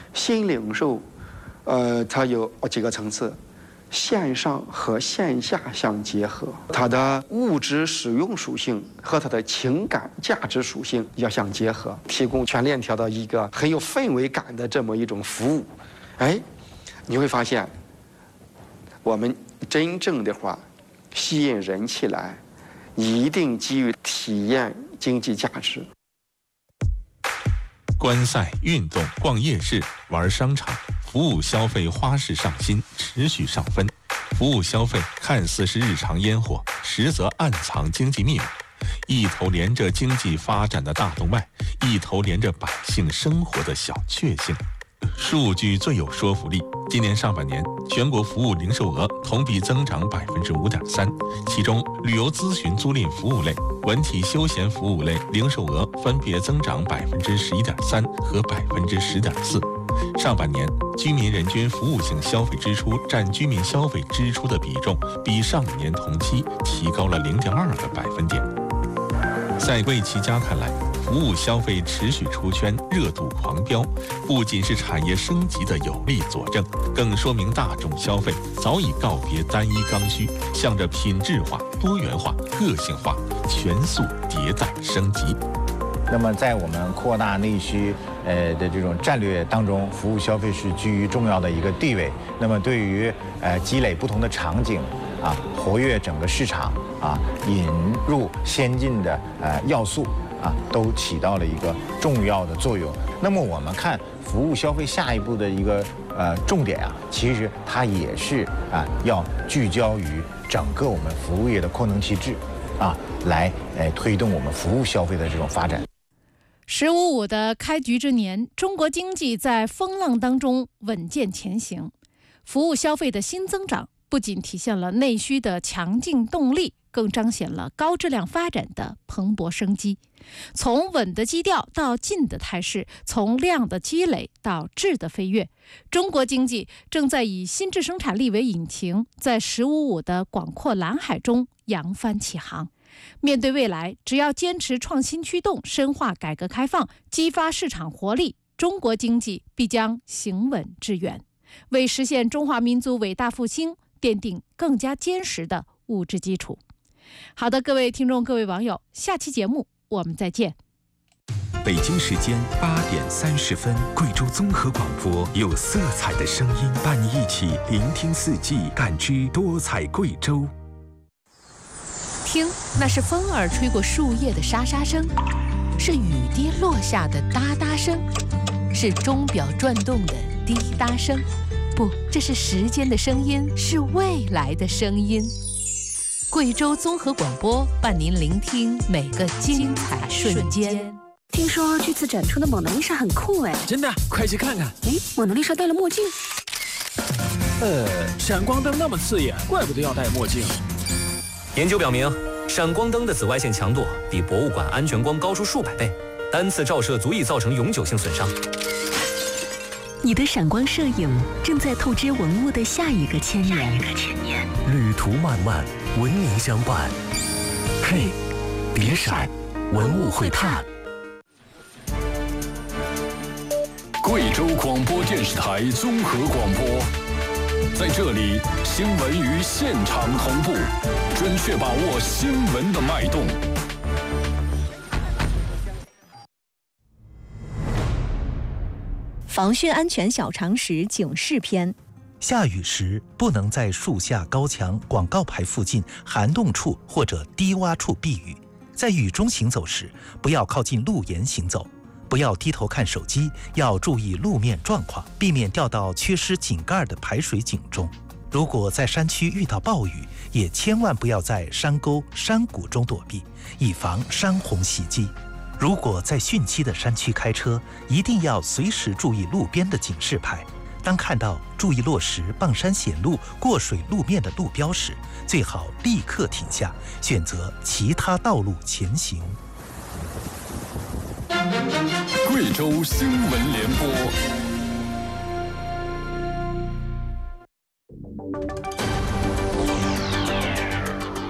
新零售，它有几个层次，线上和线下相结合，它的物质使用属性和它的情感价值属性要相结合，提供全链条的一个很有氛围感的这么一种服务。哎，你会发现，我们真正的话吸引人起来，一定基于体验经济价值。 观赛、运动、逛夜市、玩商场，服务消费花式上新，持续上分。服务消费看似是日常烟火，实则暗藏经济密码，一头连着经济发展的大动脉，一头连着百姓生活的小确幸。数据最有说服力。今年上半年，全国服务零售额同比增长5.3%，其中旅游咨询租赁服务类、文体休闲服务类零售额分别增长11.3%和10.4%。上半年，居民人均服务性消费支出占居民消费支出的比重，比上年同期提高了0.2个百分点。在贵企家看来，服务消费持续出圈，热度狂飙，不仅是产业升级的有力佐证，更说明大众消费早已告别单一刚需，向着品质化、多元化、个性化、全速迭代升级。 那么，在我们扩大内需的这种战略当中，服务消费是居于重要的一个地位。那么，对于积累不同的场景啊，活跃整个市场啊，引入先进的要素啊，都起到了一个重要的作用。那么，我们看服务消费下一步的一个重点啊，其实它也是要聚焦于整个我们服务业的扩能旗帜啊，来推动我们服务消费的这种发展。 “15+5”的开局之年，中国经济在风浪当中稳健前行，服务消费的新增长不仅体现了内需的强劲动力，更彰显了高质量发展的蓬勃生机。从稳的基调到进的态势，从量的积累到质的飞跃，中国经济正在以新质生产力为引擎，在“15+5”的广阔蓝海中扬帆起航。面对未来，只要坚持创新驱动，深化改革开放，激发市场活力，中国经济必将行稳致远，为实现中华民族伟大复兴奠定更加坚实的物质基础。好的，各位听众，各位网友，下期节目我们再见。 北京时间8点30分，贵州综合广播有色彩的声音，伴你一起聆听四季，感知多彩贵州。 听，那是风儿吹过树叶的沙沙声，是雨滴落下的哒哒声，是钟表转动的滴答声。不，这是时间的声音，是未来的声音。贵州综合广播伴您聆听每个精彩瞬间。 听说这次展出的蒙娜丽莎很酷哎！ 真的，快去看看。 哎，蒙娜丽莎戴了墨镜。 闪光灯那么刺眼，怪不得要戴墨镜。 研究表明，闪光灯的紫外线强度比博物馆安全光高出数百倍，单次照射足以造成永久性损伤。 你的闪光摄影正在透支文物的下一个千年。 旅途漫漫，文明相伴。嘿，别闪，文物会探。 贵州广播电视台综合广播，在这里，新闻与现场同步，准确把握新闻的脉动。 防汛安全小常识警示篇： 下雨时不能在树下、高墙、广告牌附近、涵洞处或者低洼处避雨。在雨中行走时，不要靠近路沿行走，不要低头看手机，要注意路面状况，避免掉到缺失井盖的排水井中。如果在山区遇到暴雨，也千万不要在山沟、山谷中躲避，以防山洪袭击。如果在汛期的山区开车，一定要随时注意路边的警示牌。当看到注意落石、傍山险路、过水路面的路标时，最好立刻停下，选择其他道路前行。 贵州新闻联播。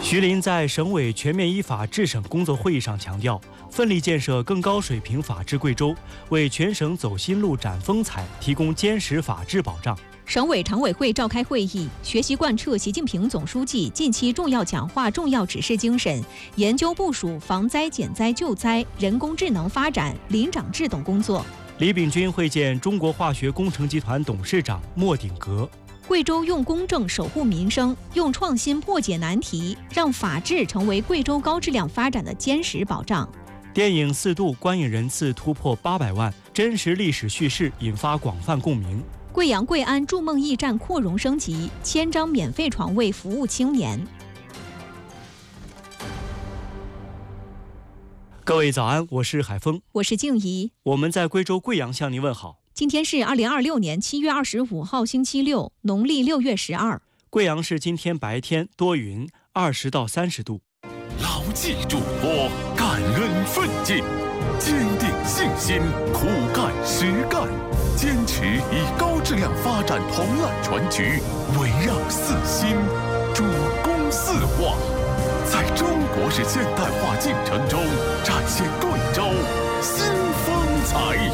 徐林在省委全面依法治省工作会议上强调，奋力建设更高水平法治贵州，为全省走新路、展风采提供坚实法治保障。 省委常委会召开会议，学习贯彻习近平总书记近期重要讲话重要指示精神，研究部署防灾减灾救灾、人工智能发展、林长制等工作。 李秉钧会见中国化学工程集团董事长莫鼎革。 贵州用公正守护民生，用创新破解难题，让法治成为贵州高质量发展的坚实保障。 电影《四渡》观影人次突破800万，真实历史叙事引发广泛共鸣。 贵阳贵安筑梦驿站扩容升级，1000张免费床位服务青年。 各位早安，我是海峰， 我是静怡， 我们在贵州贵阳向您问好。 今天是2026年7月25号，星期六，农历6月12。 贵阳市今天白天多云，20到30度。 牢记嘱托，感恩奋进，坚定信心，苦干实干。坚持以高质量发展统揽全局，围绕四新，主攻4化，在中国式现代化进程中展现贵州新风采。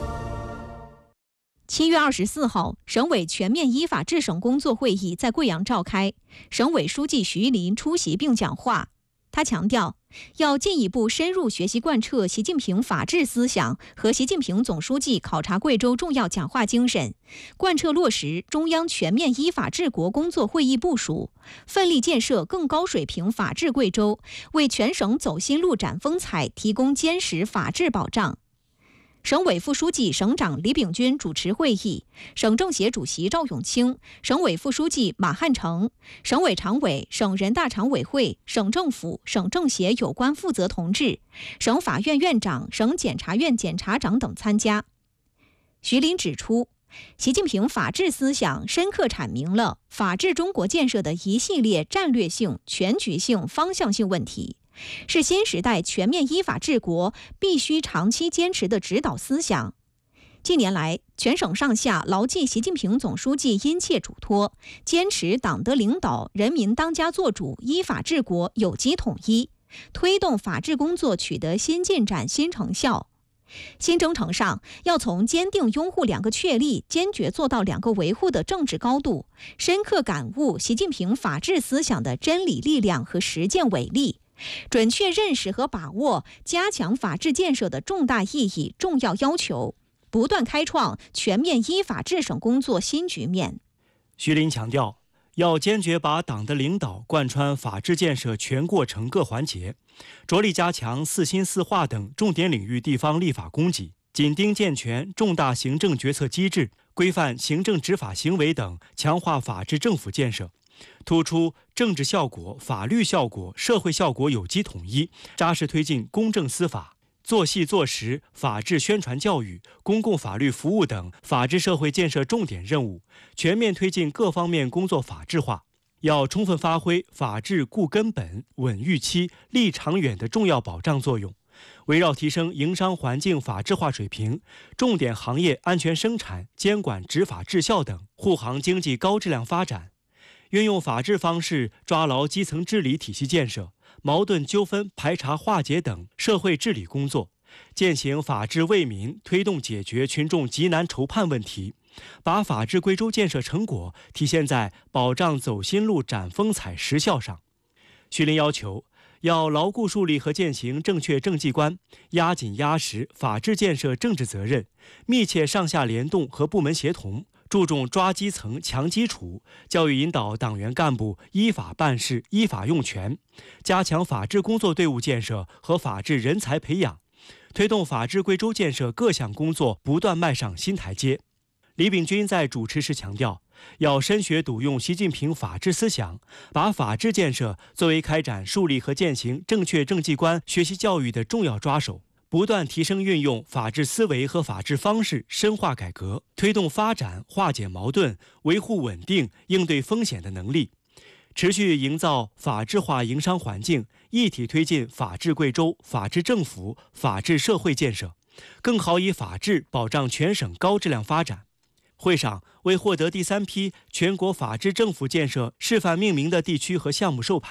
7月24号，省委全面依法治省工作会议在贵阳召开，省委书记徐林出席并讲话。他强调，要进一步深入学习贯彻习近平法治思想和习近平总书记考察贵州重要讲话精神，贯彻落实中央全面依法治国工作会议部署，奋力建设更高水平法治贵州，为全省走新路、展风采提供坚实法治保障。省委副书记、省长李秉钧主持会议，省政协主席赵永清、省委副书记马汉成、省委常委、省人大常委会、省政府、省政协有关负责同志、省法院院长、省检察院检察长等参加。徐林指出，习近平法治思想深刻阐明了法治中国建设的一系列战略性、全局性、方向性问题，是新时代全面依法治国必须长期坚持的指导思想。近年来，全省上下牢记习近平总书记殷切嘱托，坚持党的领导、人民当家作主、依法治国有机统一，推动法治工作取得新进展、新成效。新征程上，要从坚定拥护2个确立、坚决做到2个维护的政治高度，深刻感悟习近平法治思想的真理力量和实践伟力，准确认识和把握加强法治建设的重大意义、重要要求，不断开创全面依法治省工作新局面。 徐林强调，要坚决把党的领导贯穿法治建设全过程各环节，着力加强4新4化等重点领域地方立法供给，紧盯健全重大行政决策机制，规范行政执法行为等，强化法治政府建设，突出政治效果、法律效果、社会效果有机统一，扎实推进公正司法，做细做实法治宣传教育、公共法律服务等法治社会建设重点任务，全面推进各方面工作法治化。要充分发挥法治固根本、稳预期、立长远的重要保障作用，围绕提升营商环境法治化水平、重点行业安全生产、监管执法治效等，护航经济高质量发展，运用法治方式抓牢基层治理体系建设、矛盾纠纷排查化解等社会治理工作，践行法治为民，推动解决群众急难愁盼问题，把法治贵州建设成果体现在保障走新路、展风采实效上。徐林要求，要牢固树立和践行正确政绩观，压紧压实法治建设政治责任，密切上下联动和部门协同，注重抓基层、强基础，教育引导党员干部依法办事、依法用权，加强法治工作队伍建设和法治人才培养，推动法治贵州建设各项工作不断迈上新台阶。李秉钧在主持时强调，要深学笃用习近平法治思想，把法治建设作为开展树立和践行正确政绩观学习教育的重要抓手，不断提升运用法治思维和法治方式，深化改革，推动发展、化解矛盾、维护稳定、应对风险的能力，持续营造法治化营商环境，一体推进法治贵州、法治政府、法治社会建设，更好以法治保障全省高质量发展。会上，为获得第3批全国法治政府建设示范命名的地区和项目授牌，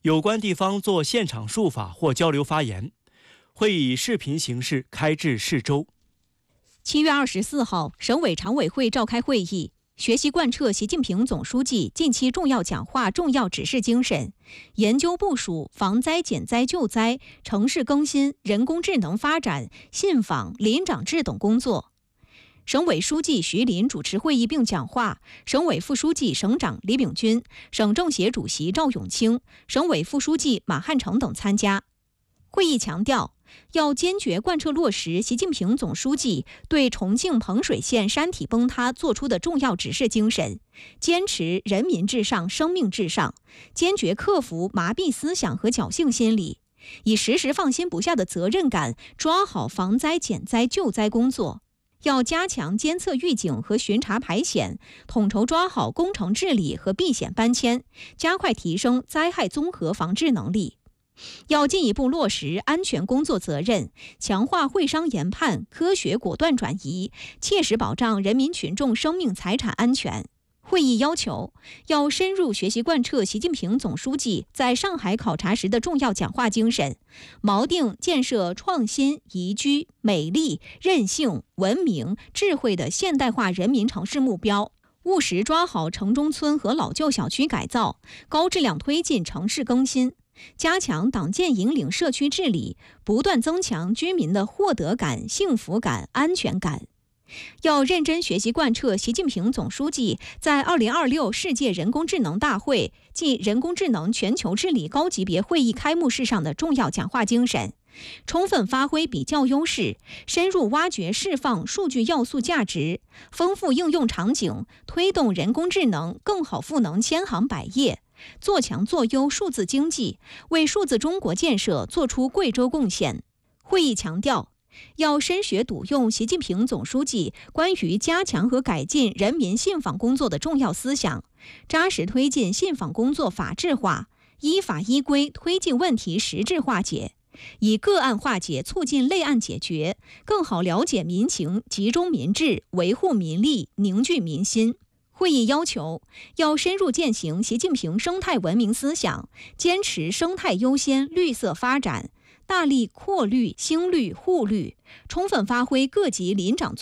有关地方做现场述法或交流发言。会议以视频形式开至市州。 7月24号，省委常委会召开会议，学习贯彻习近平总书记近期重要讲话重要指示精神，研究部署防灾减灾救灾、城市更新、人工智能发展、信访、临长制等工作。省委书记徐林主持会议并讲话，省委副书记、省长李炳军、省政协主席赵永清、省委副书记马汉成等参加。会议强调，要坚决贯彻落实习近平总书记对重庆彭水县山体崩塌作出的重要指示精神，坚持人民至上、生命至上，坚决克服麻痹思想和侥幸心理，以时时放心不下的责任感抓好防灾减灾救灾工作。要加强监测预警和巡查排险，统筹抓好工程治理和避险搬迁，加快提升灾害综合防治能力。要进一步落实安全工作责任，强化会商研判，科学果断转移，切实保障人民群众生命财产安全。会议要求，要深入学习贯彻习近平总书记在上海考察时的重要讲话精神，锚定建设创新、宜居、美丽、韧性、文明、智慧的现代化人民城市目标，务实抓好城中村和老旧小区改造，高质量推进城市更新，加强党建引领社区治理，不断增强居民的获得感、幸福感、安全感。要认真学习贯彻习近平总书记在2026世界人工智能大会暨人工智能全球治理高级别会议开幕式上的重要讲话精神，充分发挥比较优势，深入挖掘释放数据要素价值，丰富应用场景，推动人工智能更好赋能千行百业，做强做优数字经济，为数字中国建设做出贵州贡献。会议强调，要深学笃用习近平总书记关于加强和改进人民信访工作的重要思想，扎实推进信访工作法治化，依法依规推进问题实质化解，以个案化解促进类案解决，更好了解民情，集中民智，维护民利，凝聚民心。会议要求，要深入践行习近平生态文明思想，坚持生态优先、绿色发展，大力扩绿、兴绿、护绿，充分发挥各级临长